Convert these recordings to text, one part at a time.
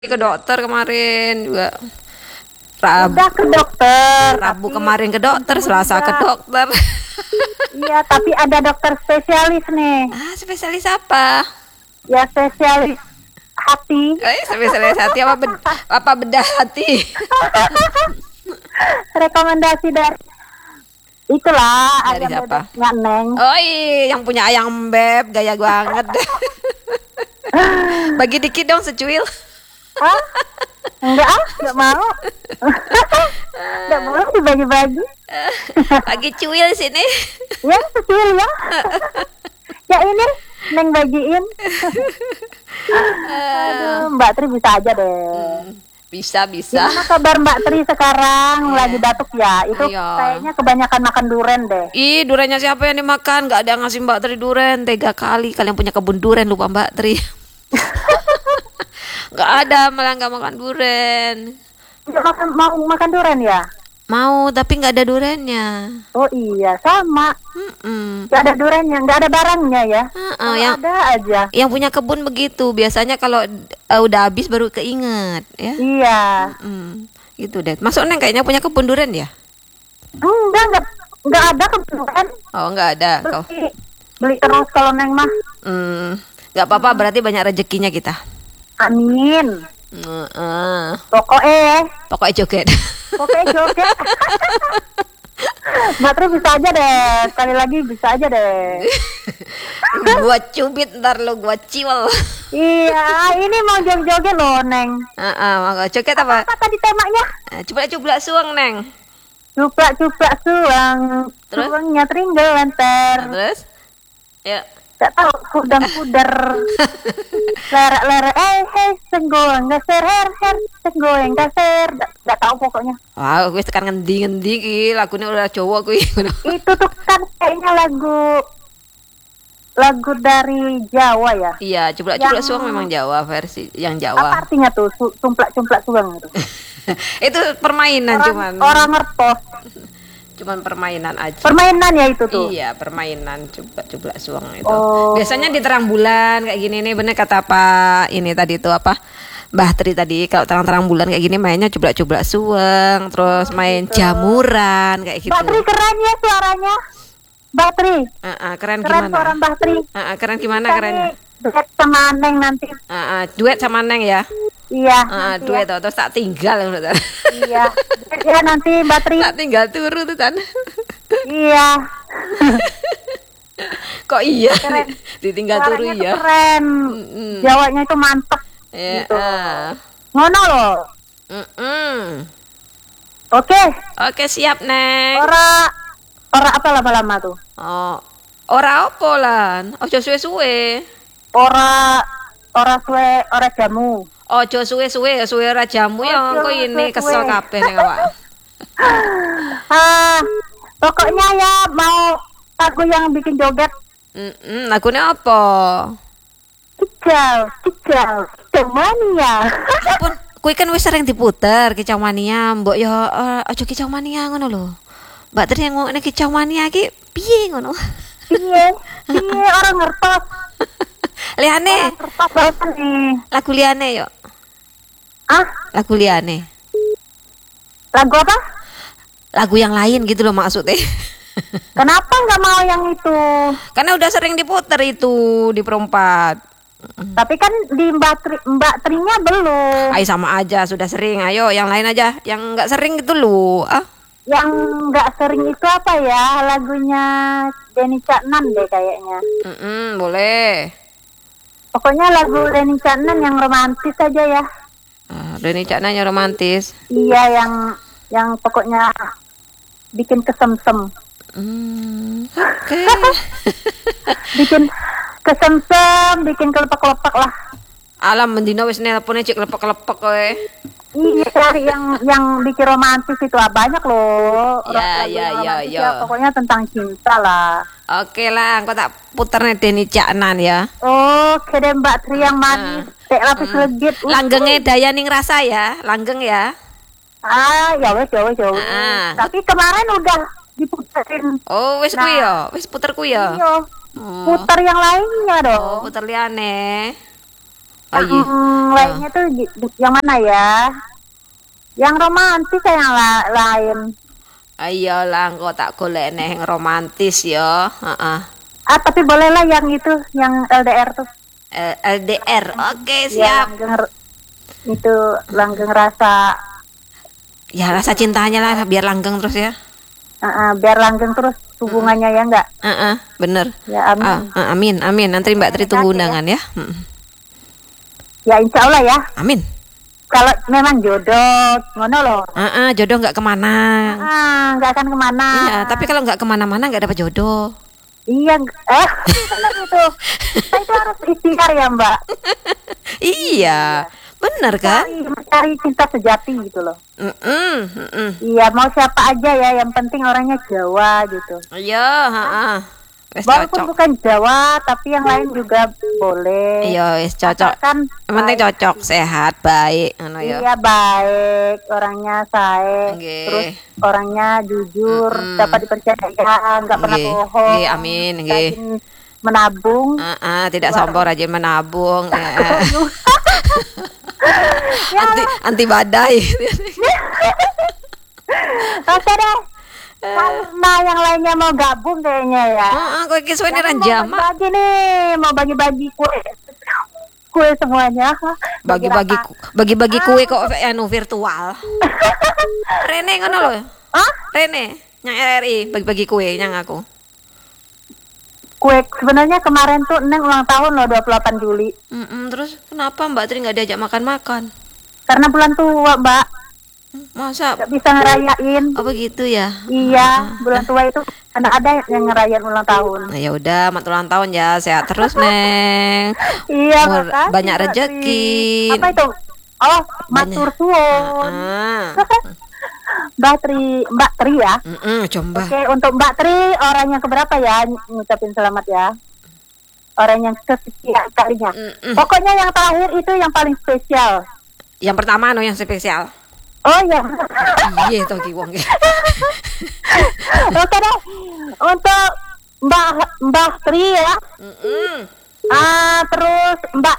ke dokter kemarin juga. Udah ke dokter. Rabu tapi kemarin ke dokter, Selasa ke dokter. Iya, tapi ada dokter spesialis nih. Spesialis apa? Ya, spesialis hati. Spesialis hati apa bedah hati? Rekomendasi dari itulah Dari ayam siapa? bebeknya Neng. Oh iya, yang punya ayam beb, gaya banget. Bagi dikit dong secuil. Hah? Enggak mau. Enggak mau dibagi-bagi. Lagi cuil sini. Ya, kecil ya. Ya ini Neng bagiin. Aduh, Mbak Tri bisa aja deh. Bisa. Gimana kabar Mbak Tri sekarang? Lagi batuk ya? Itu Ayo. kayaknya kebanyakan makan duren deh. Ih, durennya siapa yang dimakan? Gak ada yang ngasih Mbak Tri duren. 3 kali kalian punya kebun duren, lupa Mbak Tri. Gak ada, malah gak makan duren. Mau makan duren ya? Mau, tapi gak ada durennya. Oh iya, sama. Gak ada durennya, gak ada barangnya ya. Kalau yang ada aja. Yang punya kebun begitu. Biasanya kalau udah habis baru keinget ya. Iya. Gitu deh. Masuk Neng kayaknya punya kebun duren ya? Enggak ada kebun duren. Oh, nggak ada kau. Beli terus kalau Neng mah. Nggak apa-apa, berarti banyak rezekinya kita. Amin. Pokoknya joget. Pokoknya joget. Mbak Tri bisa aja deh. Sekali lagi bisa aja deh. Gua cubit ntar lo, gua ciwel. Iya, ini mau joget-joget loh Neng. Mau joget apa? Apa tadi temanya? Cuplak-cuplak suang Neng. Cuplak-cuplak suang. Terus? Suangnya tringgelanter. Terus? Ya. Gak tahu pudar lerek senggoeng gaser her senggoeng gaser gak tahu pokoknya. Wah, gue sekarang ngendi ki lagunya udah cowok gue. Itu tuh kan kayaknya lagu dari Jawa ya. Iya, cuplak-cuplak suang memang Jawa, versi yang Apa Jawa. artinya tuh cumplak-cumplak suang itu? Itu permainan orang ngertos. Cuman permainan aja. Permainan ya itu tuh. Iya, permainan cuplak suang itu. Oh. Biasanya di terang bulan kayak gini nih, bener kata Pak ini tadi tuh apa? Mbah Tri tadi, kalau terang-terang bulan kayak gini mainnya cuplak-cuplak suang, terus main jamuran kayak gitu. Mbak Tri keren ya suaranya. Mbak Tri. Keren Keren gimana? suara Mbak Tri. Keren gimana kerennya? Duet sama Neng nanti. Duet sama Neng ya. Iya. Duet ya. Terus tak tinggal. Iya. Ya nanti Mbak Tri. Tak tinggal turu tuh kan. Iya. Kok iya? Keren. Ditinggal turu Suaranya tuh ya. keren. Jawanya itu mantep. Gitu. Ngono loh. Oke, siap Neng. Ora apa lama-lama tuh? Ora apa lan. Ojo suwe-suwe. Ora suwe, ora jamu. Ojo suwe-suwe, suwe ora jamu ya engko ini kesel kabeh ning awak. Pokoknya ya mau lagu yang bikin joget. Lagunya apa? Kicau, mania. Pun kuwi kan wis sering diputer Kicau Mania, mbok ya aja Kicau Mania ngono lho. Mbak Tri yang ngomongin Kicau Mania ki piye ngono? Piye orang ngertos. Liane. Ngertos banget nih. Lagu liane yuk. Lagu liane. Lagu apa? Lagu yang lain gitu loh maksudnya. Kenapa nggak mau yang itu? Karena udah sering diputer itu di perempat. Tapi kan di Mbak Trinya belum. Ayo sama aja, sudah sering. Ayo yang lain aja, yang nggak sering gitu loh. Yang nggak sering itu apa ya? Lagunya Denny Caknan deh kayaknya. Boleh. Pokoknya lagu Denny Caknan yang romantis aja ya. Denny Caknan yang romantis. Iya, yang pokoknya bikin kesemsem. Oke. Bikin kesemsem, bikin kelepek-kelepek lah. Alam mendino wis nelpone cek kelepek-kelepek kowe. Iya, cari yang bikin romantis itu banyak loh. Ya. Pokoknya tentang cinta lah. Oke lah, engko tak puter nih Denny Caknan ya. Oke deh Mbak Tri yang manis, tek lapis legit. Langgenge daya ning rasa ya, langgeng ya. Ya wes. Tapi kemarin udah diputerin. Oh, wis kuwi ya, wis puter kuwi ya. Iya. Putar yang lainnya dong. Puter liane. Oh iya. Lainnya tuh yang mana ya? Yang romantis yang lain. Ayo lah, engko tak golek yang romantis ya. Heeh. Tapi bolehlah yang itu, yang LDR tuh. LDR. Oke, Ya, siap. itu langgeng rasa. Ya rasa cintanya lah biar langgeng terus ya. Biar langgeng terus hubungannya ya enggak? Bener. Ya amin. Amin, amin. Nanti Mbak Tri tunggu undangan ya. Ya insya Allah ya. Amin. Kalau memang jodoh, ngono loh. Jodoh nggak kemana. Nggak akan kemana. Iya, tapi kalau nggak kemana-mana nggak dapat jodoh. Iya, benar itu. Itu harus ikhtiar ya Mbak. Iya, bener kan? Mencari cinta sejati gitu loh. Iya, mau siapa aja ya, yang penting orangnya Jawa gitu. Iya, wes Walaupun cocok. bukan Jawa, tapi yang lain juga boleh. Iya, wes cocok. Kan Yang penting cocok, sehat, baik, ngono ya. iya baik, orangnya sae, Nggih. terus orangnya jujur, dapat dipercaya, nggak pernah Nggih. bohong. Nggih, amin, nggih. Rajin menabung. Tidak sombong, rajin menabung. Ya, anti badai. oke deh. Karena yang lainnya mau gabung kayaknya ya. Kok iki suwene Karena ranjama. bagi nih, mau bagi-bagi kue semuanya. Bagi-bagi kue kok virtual. Rene ngono lho. Rene nyang RRI bagi-bagi kue nyang aku. Kue sebenarnya kemarin tuh Neng ulang tahun loh 28 Juli. Terus kenapa Mbak Tri nggak diajak makan-makan? Karena bulan tua, Mbak. Masa? Nggak bisa ngerayain. Oh begitu ya? Iya, bulan tua itu karena ada yang ngerayain ulang tahun. Nah ya udah, mat ulang tahun ya, sehat terus Neng. Iya, makasih, banyak Mbak rezeki. Tri. Apa itu? Oh, matur suwun. Mbak Tri ya. Coba. Oke, untuk Mbak Tri orang yang keberapa ya ngucapin selamat ya? Orang yang kesekian kalinya. Pokoknya yang terakhir itu yang paling spesial. Yang pertama yang spesial. Oh ya. Iya toh ki wong. Oke deh. Untuk Mbak Tri ya. Terus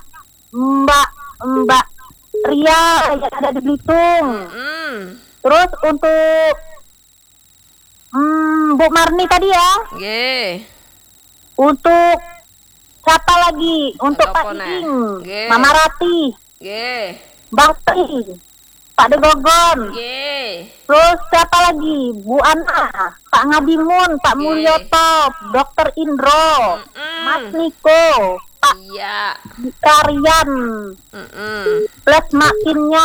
Mbak Ria yang ada di Belitung. Terus untuk Bu Marni tadi ya. Nggih. Untuk siapa lagi? Untuk Apa Pak nih? Iing, Nggih. Mama Rati, Nggih. Bang Tri, Pak Degogon. Nggih. Terus siapa lagi? Bu Ana, Pak Ngadimun, Pak Mulyoto, Dokter Indro, Mas Niko, Pak Iya. Karyan, plus makinnya,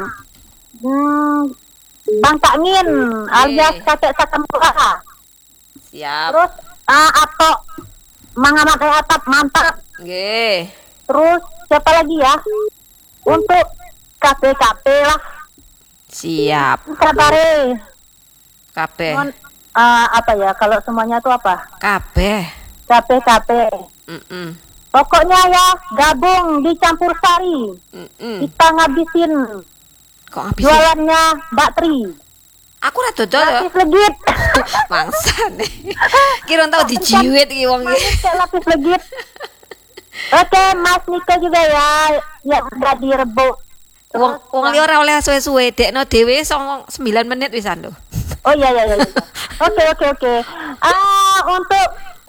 Bang Takmin, alias kakek Sakamura. Siap. Terus atau Mangamat Atap, mantap. Nggih. Terus siapa lagi ya? Untuk KPKP lah, Siap. Kabare. Kabeh. Apa ya? Kalau semuanya itu apa? Kabeh. KPKP. Pokoknya ya gabung dicampur sari. Kita ngabisin Kok ngabisin? jualannya Mbak Tri. Aku ora dodol ya. Lapis legit. Mangsa nih. Kira tau dijiwit iki wong iki. Manis kayak lapis legit. Oke, Mas Niko juga ya, yang udah direbuk. Wong liya ora oleh suwe-suwe, dekno dhewe 9 menit wisan lho. Oh iya. Oke. Untuk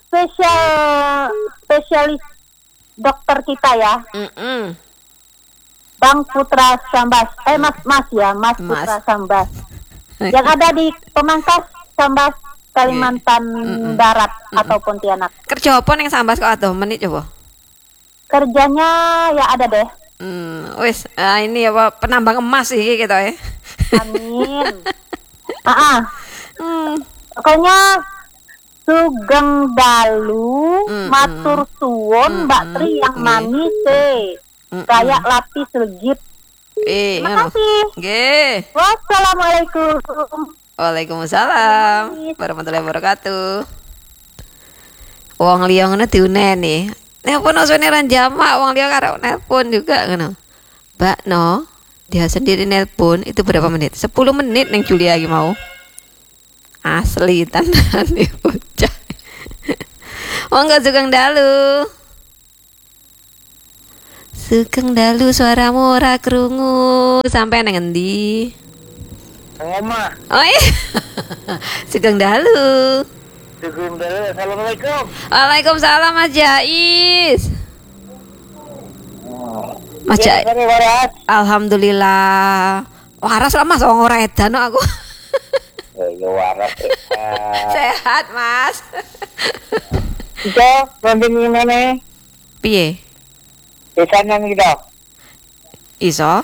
spesialis dokter kita ya, Bang Putra Sambas. Mas Putra Sambas. Yang ada di Pemangkas, Sambas, Kalimantan Barat atau Pontianak. Kerja apa ning Sambas kok adoh menit coba? Kerjanya ya ada deh. Wis, ini apa penambang emas iki gitu ya. Amin. Pokoknya Sugeng Dalu, matur suwun Mbak Tri yang manis kayak lapis legit. Terima kasih. Nggih. Wassalamualaikum. Waalaikumsalam warahmatullahi wabarakatuh. Wong liya ngono diuneni. Nelpon osone ran jamak, wong liya karo nelpon juga ngono. Mbak no, dia sendiri nelpon itu berapa menit? 10 menit ning Julia iki mau. Asli tenan iki bocah. Wong gak Sugeng Dalu. Sugeng dalu suaramu ora krungu. Sampai nang endi? Ngomah. Oh iya. Sugeng dalu. Sugeng dalu. Assalamualaikum. Waalaikumsalam Mas Jais. Mas Jais. Alhamdulillah. Waras lah Mas, ora edan aku. Ya waras. Sehat Mas. Itu nanti gimana? Piye? Pesanan gitu. Iso?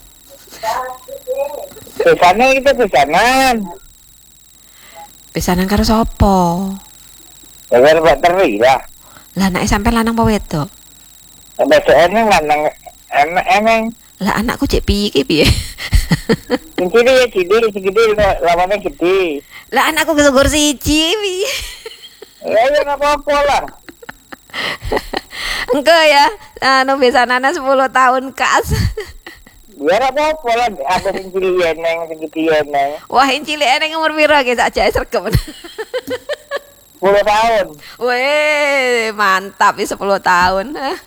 Pesanan itu pesanan. Pesanan karo sapa? Ya karo Pak Teri lah. Lah anake sampe lanang apa wedok? Besok eneng lanang emeng. Lah anakku cek piye iki piye? Cincin ya segede lawannya gede. Lah anakku kesugur siji piye? Ya nggak apa-apa lah. Engko ya, anu besanana 10 tahun kas. Biar apa-apa lah, ada yang cilik eneng, segede eneng. Wah, yang cilik eneng umur piro ki sak jae sregep. 10 tahun. Weh, mantap ya 10 tahun.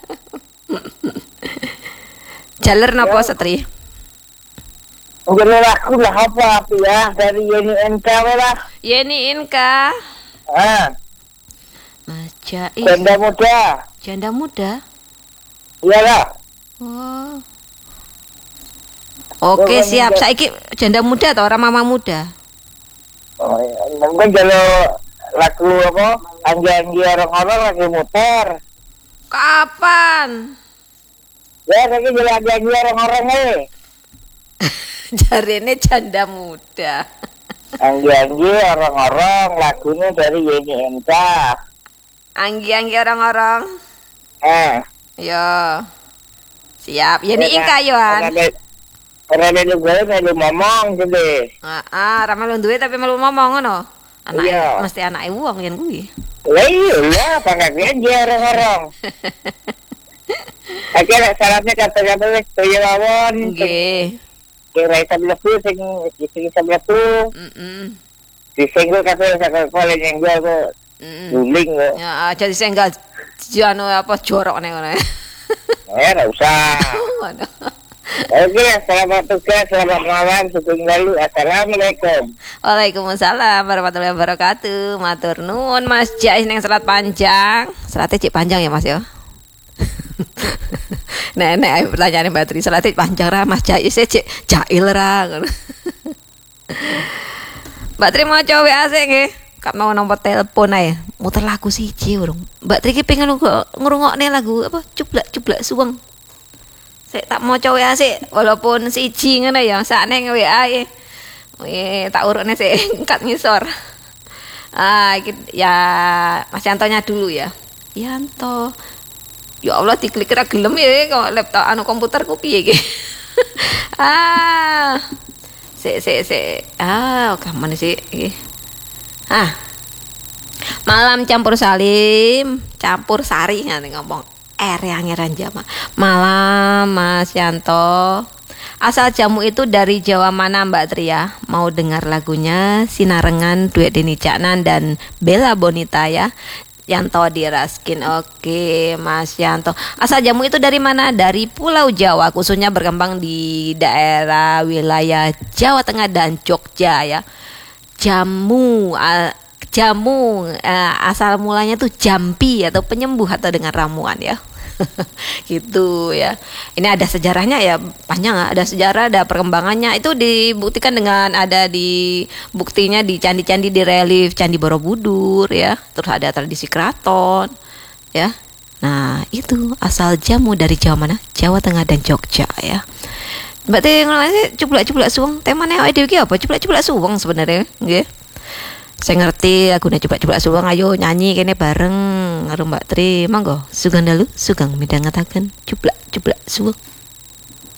Jaler napa Ya. Setri? Mungkin aku lah apa ya dari Yeni NK lah. Yeni Inka. Mas Jais. Janda muda. Janda muda. Iyalah. Oh. Oke, siap. Saiki janda muda atau orang mama muda? Oh, mungkin kalau lagu apa? Anjing orang-orang lagi muter. Kapan? Ya, lagi jadi anjing orang-orang nih. Jarene janda muda. Anjing orang-orang lagunya dari Yeni NK. Anggi-anggi orang-orang. Yo. Siap. Yeni Inka yoan. Karena dia juga melu ngomong gitu. Ramai lu duwe tapi melu ngomong ngono. Anak Iya. mesti anake wong yen kuwi. Lah iya, panggil aja orang-orang. Akhirnya syaratnya kata-kata wis toyo mawon. Nggih. Kira sebelah tu sing sebelah tu. Disenggol kata sekolah yang gua kok guling kok. Ya, jadi saya enggak anu apa jorok nih ngono. Enggak usah. Oke, selamat tugas, selamat malam, sugeng dalu. Assalamualaikum. Waalaikumsalam warahmatullahi wabarakatuh. Matur nuwun Mas Jais nang selat panjang. Selatnya cik panjang ya Mas ya. Nek ayo pertanyaan Mbak Tri, selatnya panjang ra Mas Jais cik jail ra ngono. Mbak Tri mau coba WA sik nggih. Kak mau nomor telepon ae. Muter lagu siji urung. Mbak Tri ki pengen ngrungokne lagu apa? Cublak suweng. Sik tak mau coba sik walaupun siji ngono ya, sakne WA e. Tak urutne sik kat ngisor. Iki ya Mas Yantonya dulu ya. Yanto. Ya Allah diklik ra gelem ya kok laptop anu komputerku piye iki. Sik. Oke mana sih iki. Malam campur salim, campur sari ngene ngomong. Yang Ranjama. Malam Mas Yanto. Asal jamu itu dari Jawa mana Mbak Tria? Mau dengar lagunya Sinarengan duet Deni Caknan dan Bella Bonita ya. Yanto diraskin. Oke Mas Yanto. Asal jamu itu dari mana? Dari Pulau Jawa, khususnya berkembang di daerah wilayah Jawa Tengah dan Jogja ya. Jamu asal mulanya tuh jampi atau penyembuh atau dengan ramuan ya. Gitu ya. Ini ada sejarahnya ya, panjang ada sejarah, ada perkembangannya. Itu dibuktikan dengan ada di buktinya di candi-candi di relief Candi Borobudur ya. Terus ada tradisi keraton ya. Nah, itu asal jamu dari Jawa mana? Jawa Tengah dan Jogja ya. Berarti ngene cublak-cublak suweng. Temane awake dhewe iki apa? Cublak-cublak suweng sebenarnya, nggih. Saya ngerti aku coba suweng, ayo nyanyi kene bareng karo Mbak Tri. Monggo sugeng dalu sugeng midhangetaken cublak suweng.